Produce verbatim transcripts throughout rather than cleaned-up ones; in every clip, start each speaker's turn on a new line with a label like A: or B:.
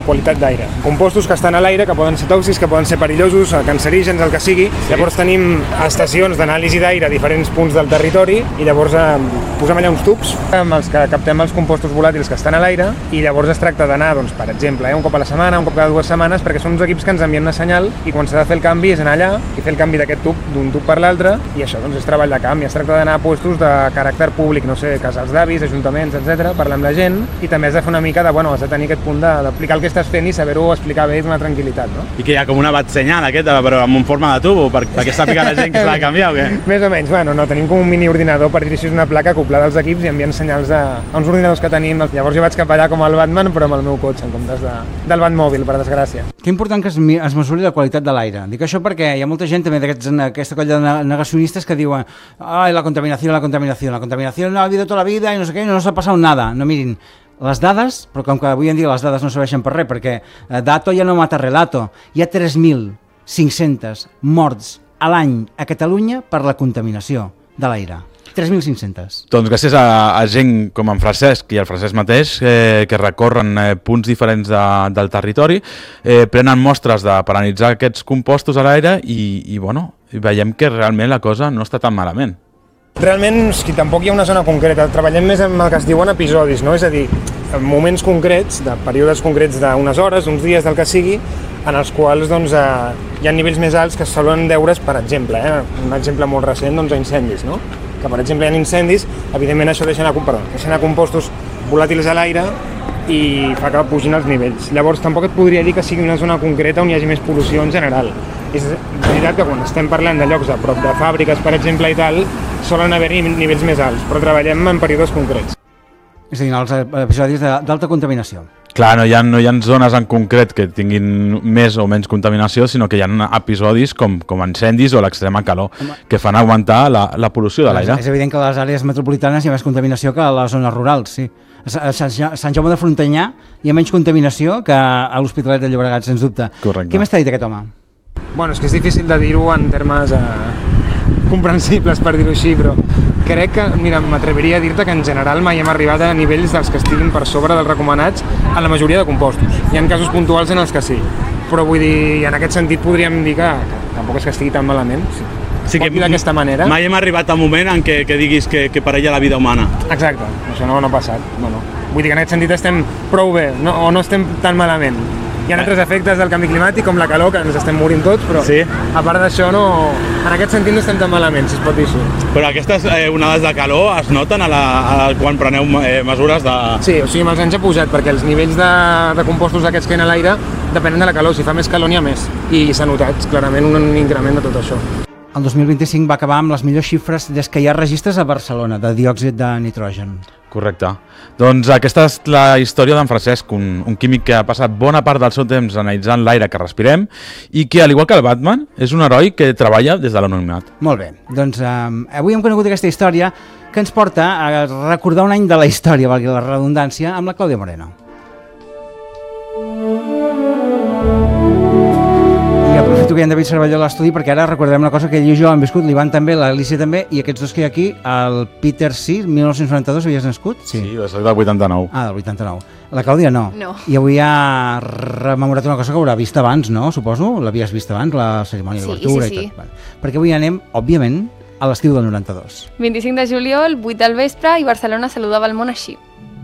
A: qualitat d'aire. Compostos que estan a l'aire, que poden ser tòxics, que poden ser perillosos, cancerígens, el que sigui. Sí. Llavors tenim estacions d'anàlisi d'aire a diferents punts del territori i llavors eh, posem allà uns tubs amb els que captem els compostos volàtils que estan a l'aire i llavors es tracta d'anar, doncs, per exemple, eh, un cop a la setmana, un cop cada dues setmanes, perquè són uns equips que ens envien una senyal i quan s'ha de fer el canvi és anar allà i fer el canvi d'aquest tub d'un tub per l'altre i això doncs, és treball de camp i es tracta d'anar a puestos de caràcter públic, no sé, casals d'avis, ajuntaments, etcètera, parlar amb la gent i també has de fer una mica de, bueno, has de tenir aquest punt d'aplicar el que estàs fent i saber-ho explicar bé i donar tranquil·litat, no?
B: I que hi ha com una bat senyal aquesta, però amb forma de tubo, per, perquè sàpiga la gent que s'ha de canviar o què?
A: Més o menys, bueno, no, tenim com un mini ordinador per dir si és una placa acoplada als equips i envien senyals a, a uns ordinadors que tenim. Llavors jo vaig cap allà com el Batman, però amb el meu cotxe, en comptes de, del Batmòbil, per desgràcia.
C: Que important que es, es mesuri la qualitat de l'aire. Dic això perquè hi ha molta gent també d'aquesta colla de negacionistes que diuen ai, la contaminació, la contaminació, la contaminació no ha habido tota la vida i no sé què, no s'ha passat nada. No, mirin, les dades, però com que avui en dia les dades no serveixen per res, perquè dato ja no mata relato, hi ha tres mil cinc-centes morts a l'any a Catalunya per la contaminació de l'aire. tres mil cinc-centes.
B: Doncs gràcies a, a gent com en Francesc i el Francesc mateix, eh, que recorren eh, punts diferents de, del territori, eh, prenen mostres de, per analitzar aquests compostos a l'aire i, i, bueno, veiem que realment la cosa no està tan malament.
A: Realment, és que tampoc hi ha una zona concreta, treballem més amb el que es diuen episodis, no? És a dir, en moments concrets, de períodes concrets d'unes hores, uns dies, del que sigui, en els quals doncs, eh, hi ha nivells més alts que es solen deure's, per exemple, eh, un exemple molt recent, doncs, a incendis, no? Que, per exemple, hi ha incendis, evidentment això deixa anar, perdó, deixa anar compostos volàtils a l'aire i fa que pugin els nivells. Llavors, tampoc et podria dir que sigui una zona concreta on hi hagi més pol·lució en general. És veritat que quan estem parlant de llocs a prop de fàbriques, per exemple, i tal, solen haver-hi nivells més alts, però treballem en períodes concrets.
C: És a dir, els episodis d'alta contaminació.
B: Clar, no hi, ha, no hi ha zones en concret que tinguin més o menys contaminació, sinó que hi ha episodis com, com incendis o l'extrema calor, Home. que fan augmentar la, la pol·lució de l'aire.
C: És evident que a les àrees metropolitanes hi ha més contaminació que a les zones rurals, sí. A Sant Jaume de Frontanyà hi ha menys contaminació que a l'Hospitalet de Llobregat, sens dubte.
B: Correcte.
C: Què més t'ha dit aquest home?
A: Bueno, és que és difícil de dir-ho en termes eh, comprensibles, per dir-ho així, però crec que, mira, m'atreviria a dir-te que en general mai hem arribat a nivells dels que estiguin per sobre dels recomanats en la majoria de compostos. Hi ha casos puntuals en els que sí, però vull dir, en aquest sentit podríem dir que, que tampoc és que estigui tan malament. Sí. Sí que d'aquesta manera.
B: Mai hem arribat a un moment en què, que diguis que, que perilla la vida humana.
A: Exacte, això no, no ha passat. No, no. Vull dir que en aquest sentit estem prou bé, no, o no estem tan malament. Hi ha altres efectes del canvi climàtic, com la calor, que ens estem morint tots, però
B: sí.
A: A part d'això, no, en aquest sentit no estem tan malament, si es pot dir així.
B: Però aquestes eh, onades de calor es noten a la, a, quan preneu eh, mesures de...
A: Sí, o sigui, amb els anys ha pujat, perquè els nivells de, de compostos aquests que hi ha a l'aire depenen de la calor, si fa més calor n'hi ha més. I s'ha notat clarament un increment de tot això.
C: El dos mil vint-i-cinc va acabar amb les millors xifres des que hi ha registres a Barcelona de diòxid de nitrogen.
B: Correcte. Doncs aquesta és la història d'en Francesc, un, un químic que ha passat bona part del seu temps analitzant l'aire que respirem i que, al igual que el Batman, és un heroi que treballa des de l'anonimat.
C: Molt bé. Doncs eh, avui hem conegut aquesta història que ens porta a recordar un any de la història, valgui la redundància, amb la Clàudia Moreno. I aprofito que hi ha en David Cervelló a l'estudi perquè ara recordarem una cosa que ell i jo hem viscut, l'Ivan també, l'Alicia també, i aquests dos que hi ha aquí, el Peter sí, mil nou-cents noranta-dos, havies nascut?
B: Sí, sí soc del vuitanta-nou.
C: Ah, del vuitanta-nou. La Clàudia no.
D: No.
C: I avui ha rememorat una cosa que haurà vist abans, no? Suposo? L'havies vist abans, la cerimònia
D: sí,
C: d'obertura
D: sí, sí.
C: i tot. Bueno, perquè avui anem, òbviament, a l'estiu del noranta-dos.
D: vint-i-cinc de juliol, vuit del vespre, i Barcelona saludava el món així.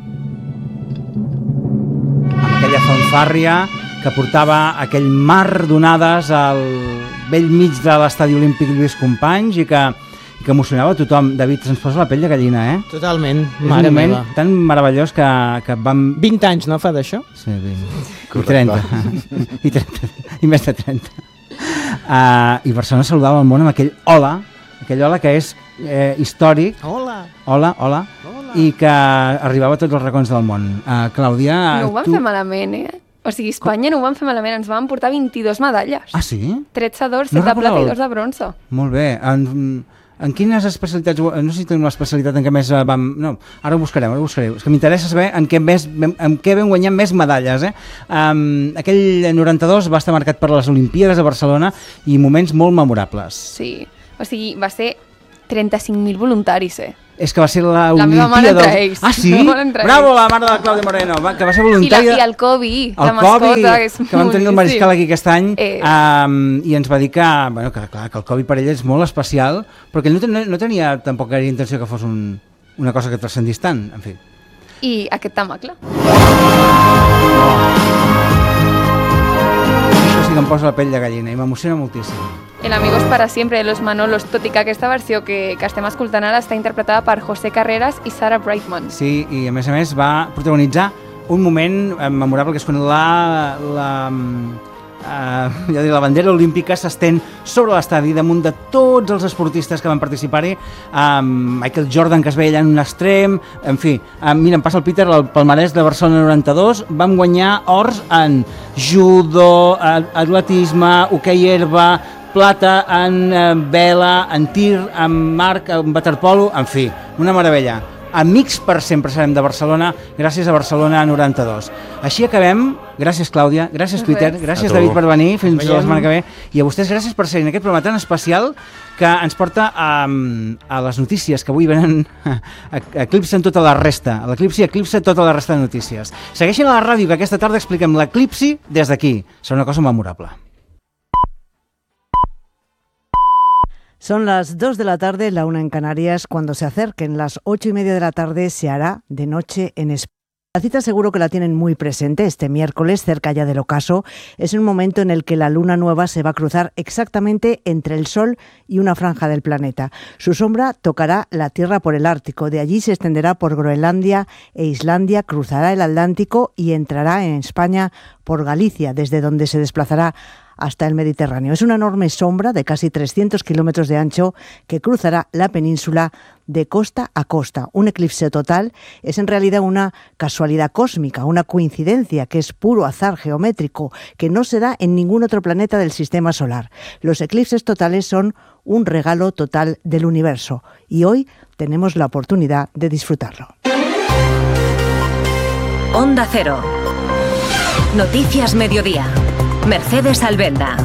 C: Amb aquella fanfàrria que portava aquell mar d'onades al vell mig de l'estadi olímpic Lluís Companys i que, que emocionava a tothom. David, se'ns posa la pell de gallina, eh?
E: Totalment,
C: mare meva. És un moment tan meravellós que, que vam...
E: vint anys, no, fa d'això?
C: Sí, vint. I trenta. I trenta. I més de trenta. Uh, I Barcelona saludava el món amb aquell hola, aquell hola que és eh, històric.
E: Hola.
C: Hola, hola. Hola. I que arribava a tots els racons del món. Uh, Clàudia...
D: No ho van tu... fer malament, eh? O sigui, Espanya Com? no ho van fer malament, ens van portar vint-i-dues medalles.
C: Ah, sí?
D: tretze d'or, set de plata i dos de bronze.
C: Molt bé. En, en quines especialitats, no sé si tenim l'especialitat en què més vam... No, ara ho buscarem, ara ho buscarem. És que m'interessa saber en què, més, en què vam guanyar més medalles, eh? Um, aquell noranta-dos va estar marcat per les Olimpíades de Barcelona i moments molt memorables.
D: Sí, o sigui, va ser trenta-cinc mil voluntaris, eh?
C: És que va ser la
D: La meva mare
C: Olimpíada
D: entre
C: dels-
D: ells.
C: Ah, sí?
D: La meva mare entre
C: Bravo,
D: ells.
C: la mare de la Clàudia Moreno, va, que va ser
D: I, la,
C: voluntària.
D: I el Kobe, la
C: el
D: mascota,
C: Kobe,
D: que és
C: que vam tenir el mariscal aquí aquest any,
D: Eh.
C: um, i ens va dir que, bueno, que, clar, que el Kobe per ell és molt especial, però que ell no, ten, no tenia tampoc gaire intenció que fos un, una cosa que transcendís tant, en fi.
D: I aquest tamacle.
C: Això sí que em posa la pell de gallina i m'emociona moltíssim.
D: El Amigos para siempre de los Manolos, tot i que aquesta versió que, que estem escoltant ara està interpretada per José Carreras i Sarah Brightman.
C: Sí, i a més a més va protagonitzar un moment eh, memorable, que és quan la, la, uh, ja dic, la bandera olímpica s'estén sobre l'estadi damunt de tots els esportistes que van participar-hi. Um, Michael Jordan, que es veia allà en un extrem, en fi, um, mira, em passa el Peter, el palmarès de Barcelona noranta-dos, vam guanyar ors en judo, atletisme, hoquei herba, plata en eh, vela, en tir, en marc, en waterpolo, en fi, una meravella. Amics per sempre serem de Barcelona, gràcies a Barcelona noranta-dos. Així acabem. Gràcies, Clàudia. Gràcies, Peter. Gràcies, David, per venir. Fins la setmana que ve. I a vostès, gràcies per ser en aquest programa tan especial que ens porta a, a les notícies que avui venen, eclipsen tota la resta. L'eclipsi eclipsa tota la resta de notícies. Segueixin a la ràdio, que aquesta tarda expliquem l'eclipsi des d'aquí. Serà una cosa memorable.
E: Son las dos de la tarde, la una en Canarias. Cuando se acerquen las ocho y media de la tarde se hará de noche en España. La cita seguro que la tienen muy presente. Este miércoles, cerca ya del ocaso, es un momento en el que la luna nueva se va a cruzar exactamente entre el Sol y una franja del planeta. Su sombra tocará la Tierra por el Ártico. De allí se extenderá por Groenlandia e Islandia, cruzará el Atlántico y entrará en España por Galicia, desde donde se desplazará hasta el Mediterráneo. Es una enorme sombra de casi trescientos kilómetros de ancho que cruzará la península de costa a costa. Un eclipse total es en realidad una casualidad cósmica, una coincidencia que es puro azar geométrico, que no se da en ningún otro planeta del sistema solar. Los eclipses totales son un regalo total del universo y hoy tenemos la oportunidad de disfrutarlo.
F: Onda Cero. Noticias Mediodía. Mercedes Albenda.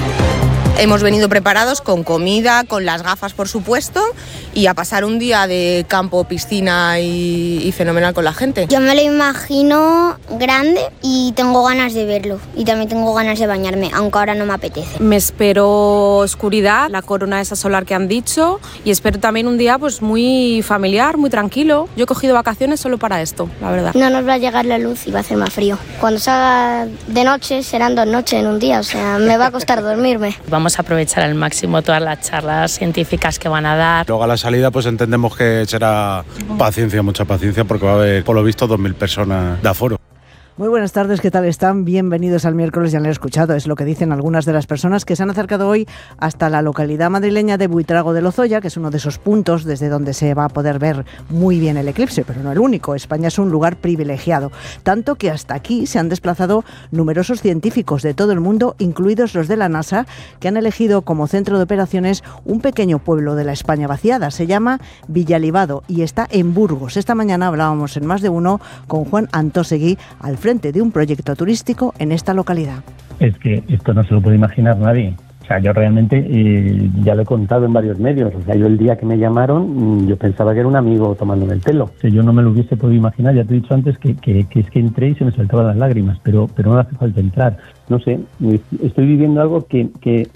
G: Hemos venido preparados con comida, con las gafas por supuesto, y a pasar un día de campo, piscina y, y fenomenal con la gente.
H: Yo me lo imagino grande y tengo ganas de verlo, y también tengo ganas de bañarme, aunque ahora no me apetece.
I: Me espero oscuridad, la corona esa solar que han dicho, y espero también un día pues muy familiar, muy tranquilo. Yo he cogido vacaciones solo para esto, la verdad.
H: No nos va a llegar la luz y va a hacer más frío. Cuando salga de noche serán dos noches en un día, o sea, me va a costar dormirme.
J: Vamos a aprovechar al máximo todas las charlas científicas que van a dar.
K: Luego a la salida pues entendemos que será paciencia, mucha paciencia, porque va a haber por lo visto dos mil personas de aforo.
E: Muy buenas tardes, ¿qué tal están? Bienvenidos al miércoles, ya lo he escuchado, es lo que dicen algunas de las personas que se han acercado hoy hasta la localidad madrileña de Buitrago de Lozoya, que es uno de esos puntos desde donde se va a poder ver muy bien el eclipse, pero no el único. España es un lugar privilegiado, tanto que hasta aquí se han desplazado numerosos científicos de todo el mundo, incluidos los de la NASA, que han elegido como centro de operaciones un pequeño pueblo de la España vaciada. Se llama Villalibado y está en Burgos. Esta mañana hablábamos en Más de Uno con Juan Antosegui, al frente de un proyecto turístico en esta localidad.
L: Es que esto no se lo puede imaginar nadie. O sea, yo realmente eh, ya lo he contado en varios medios. O sea, yo el día que me llamaron, yo pensaba que era un amigo tomándome el pelo. O sea, yo no me lo hubiese podido imaginar. Ya te he dicho antes que, que, que es que entré y se me saltaban las lágrimas, pero, pero no hace falta entrar. No sé, estoy viviendo algo que, que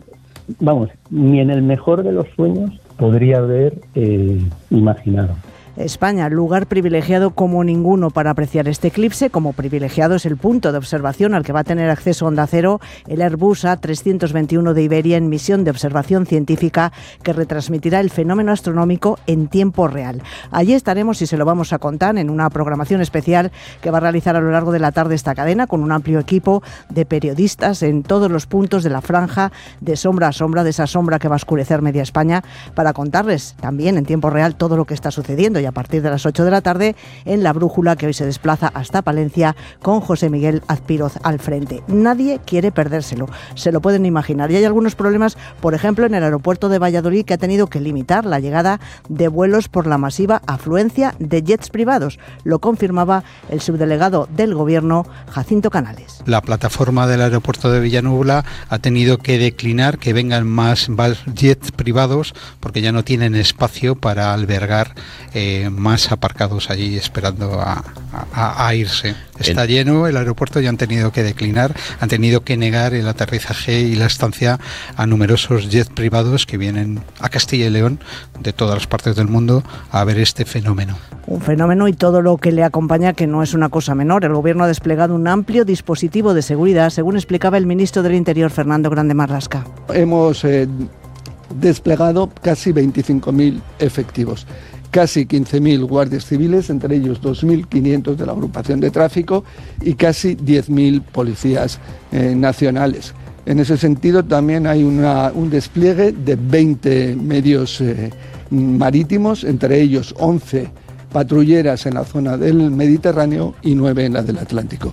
L: vamos, ni en el mejor de los sueños podría haber eh, imaginado.
E: España, lugar privilegiado como ninguno para apreciar este eclipse. Como privilegiado es el punto de observación al que va a tener acceso Onda Cero el Airbus A trescientos veintiuno de Iberia en misión de observación científica que retransmitirá el fenómeno astronómico en tiempo real. Allí estaremos y se lo vamos a contar en una programación especial que va a realizar a lo largo de la tarde esta cadena con un amplio equipo de periodistas en todos los puntos de la franja de sombra a sombra, de esa sombra que va a oscurecer media España, para contarles también en tiempo real todo lo que está sucediendo. hoy a partir de las ocho de la tarde en La Brújula, que hoy se desplaza hasta Palencia con José Miguel Azpiroz al frente. Nadie quiere perdérselo, se lo pueden imaginar. Y hay algunos problemas, por ejemplo, en el aeropuerto de Valladolid, que ha tenido que limitar la llegada de vuelos por la masiva afluencia de jets privados. Lo confirmaba el subdelegado del Gobierno, Jacinto Canales.
M: La plataforma del aeropuerto de Villanueva ha tenido que declinar que vengan más jets privados porque ya no tienen espacio para albergar eh, más aparcados allí esperando a, a, a irse. Está el... lleno el aeropuerto y han tenido que declinar, han tenido que negar el aterrizaje y la estancia a numerosos jets privados que vienen a Castilla y León de todas las partes del mundo a ver este fenómeno.
E: Un fenómeno y todo lo que le acompaña, que no es una cosa menor. El Gobierno ha desplegado un amplio dispositivo de seguridad, según explicaba el ministro del Interior, Fernando Grande Marlasca.
N: Hemos eh, desplegado casi veinticinco mil efectivos, casi quince mil guardias civiles, entre ellos dos mil quinientos de la agrupación de tráfico y casi diez mil policías eh, nacionales. En ese sentido también hay una, un despliegue de veinte medios eh, marítimos, entre ellos once patrulleras en la zona del Mediterráneo y nueve en la del Atlántico.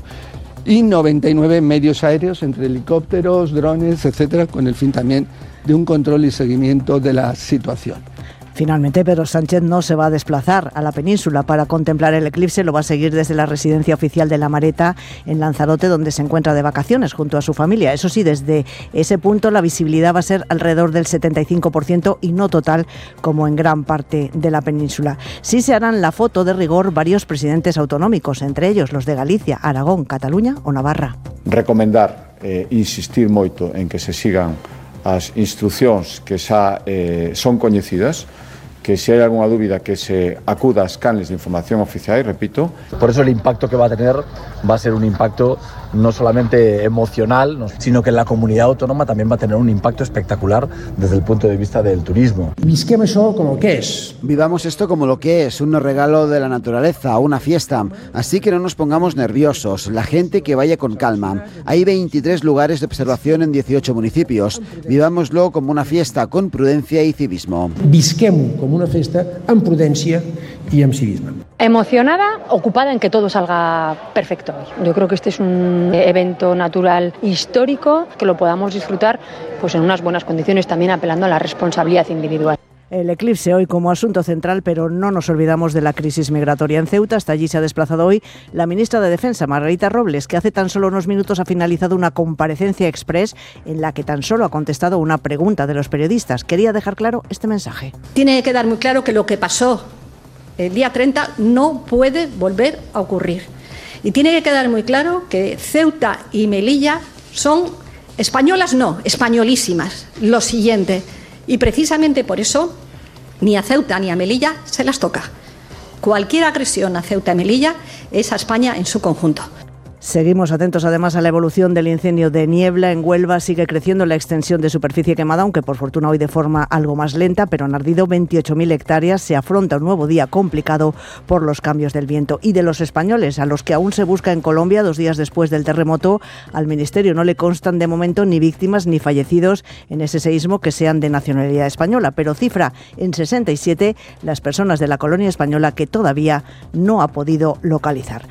N: Y noventa y nueve medios aéreos, entre helicópteros, drones, etcétera, con el fin también de un control y seguimiento de la situación.
E: Finalmente, Pedro Sánchez no se va a desplazar a la península para contemplar el eclipse, lo va a seguir desde la residencia oficial de La Mareta en Lanzarote, donde se encuentra de vacaciones junto a su familia. Eso sí, desde ese punto la visibilidad va a ser alrededor del setenta y cinco por ciento y no total como en gran parte de la península. Sí se harán la foto de rigor varios presidentes autonómicos, entre ellos los de Galicia, Aragón, Cataluña o Navarra.
O: Recomendar, eh, insistir moito en que se sigan as instruccións que xa eh, son coñecidas, que si hay alguna dúbida que se acuda a los canales de información oficial, y repito.
P: Por eso el impacto que va a tener va a ser un impacto no solamente emocional, sino que en la comunidad autónoma también va a tener un impacto espectacular desde el punto de vista del turismo.
Q: Visquem eso como lo que es.
R: Vivamos esto como lo que es, un regalo de la naturaleza, una fiesta. Así que no nos pongamos nerviosos, la gente que vaya con calma. Hay veintitrés lugares de observación en dieciocho municipios. Vivámoslo como una fiesta, con prudencia y civismo.
Q: Visquem como una fiesta, en prudencia y en civismo.
S: Emocionada, ocupada en que todo salga perfecto. Yo creo que este es un evento natural histórico, que lo podamos disfrutar pues en unas buenas condiciones, también apelando a la responsabilidad individual.
E: El eclipse hoy como asunto central, pero no nos olvidamos de la crisis migratoria en Ceuta. Hasta allí se ha desplazado hoy la ministra de Defensa, Margarita Robles, que hace tan solo unos minutos ha finalizado una comparecencia express en la que tan solo ha contestado una pregunta de los periodistas. Quería dejar claro este mensaje.
T: Tiene que quedar muy claro que lo que pasó el día treinta no puede volver a ocurrir. Y tiene que quedar muy claro que Ceuta y Melilla son españolas, no, españolísimas. Lo siguiente. Y precisamente por eso ni a Ceuta ni a Melilla se las toca. Cualquier agresión a Ceuta y Melilla es a España en su conjunto.
E: Seguimos atentos además a la evolución del incendio de Niebla en Huelva. Sigue creciendo la extensión de superficie quemada, aunque por fortuna hoy de forma algo más lenta, pero han ardido veintiocho mil hectáreas. Se afronta un nuevo día complicado por los cambios del viento. Y de los españoles, a los que aún se busca en Colombia dos días después del terremoto, al Ministerio no le constan de momento ni víctimas ni fallecidos en ese seísmo que sean de nacionalidad española, pero cifra en sesenta y siete las personas de la colonia española que todavía no ha podido localizar.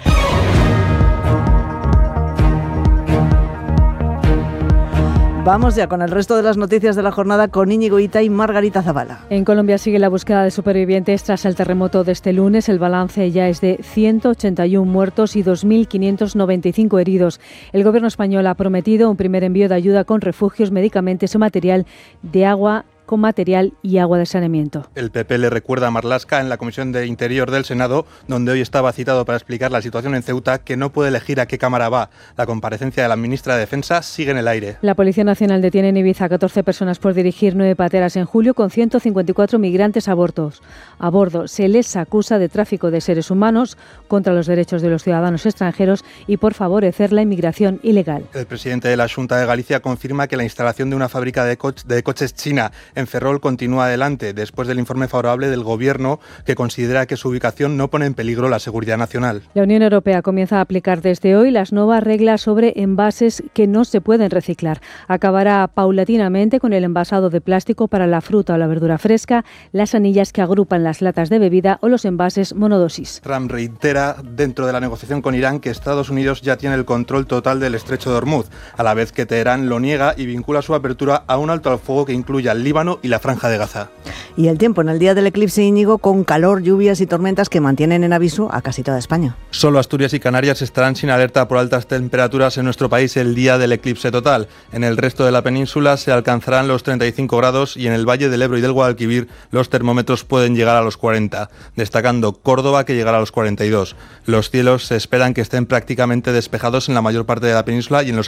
E: Vamos ya con el resto de las noticias de la jornada con Íñigo Ita y Margarita Zavala.
U: En Colombia sigue la búsqueda de supervivientes tras el terremoto de este lunes. El balance ya es de ciento ochenta y uno muertos y dos mil quinientos noventa y cinco heridos. El gobierno español ha prometido un primer envío de ayuda con refugios, medicamentos y material de agua con material y agua de saneamiento.
V: El P P le recuerda a Marlaska en la Comisión de Interior del Senado, donde hoy estaba citado para explicar la situación en Ceuta, que no puede elegir a qué cámara va. La comparecencia de la ministra de Defensa sigue en el aire.
U: La Policía Nacional detiene en Ibiza a catorce personas por dirigir nueve pateras en julio con ciento cincuenta y cuatro migrantes a bordo. A bordo se les acusa de tráfico de seres humanos, contra los derechos de los ciudadanos extranjeros y por favorecer la inmigración ilegal.
V: El presidente de la Xunta de Galicia confirma que la instalación de una fábrica de, co- de coches china en en Ferrol continúa adelante, después del informe favorable del Gobierno, que considera que su ubicación no pone en peligro la seguridad nacional.
U: La Unión Europea comienza a aplicar desde hoy las nuevas reglas sobre envases que no se pueden reciclar. Acabará paulatinamente con el envasado de plástico para la fruta o la verdura fresca, las anillas que agrupan las latas de bebida o los envases monodosis.
V: Trump reitera dentro de la negociación con Irán que Estados Unidos ya tiene el control total del estrecho de Hormuz, a la vez que Teherán lo niega y vincula su apertura a un alto al fuego que incluya el Líbano y la Franja de Gaza.
E: Y el tiempo en el día del eclipse, Íñigo, con calor, lluvias y tormentas que mantienen en aviso a casi toda España.
V: Solo Asturias y Canarias estarán sin alerta por altas temperaturas en nuestro país el día del eclipse total. En el resto de la península se alcanzarán los treinta y cinco grados y en el Valle del Ebro y del Guadalquivir los termómetros pueden llegar a los cuarenta, destacando Córdoba que llegará a los cuarenta y dos. Los cielos se esperan que estén prácticamente despejados en la mayor parte de la península y en los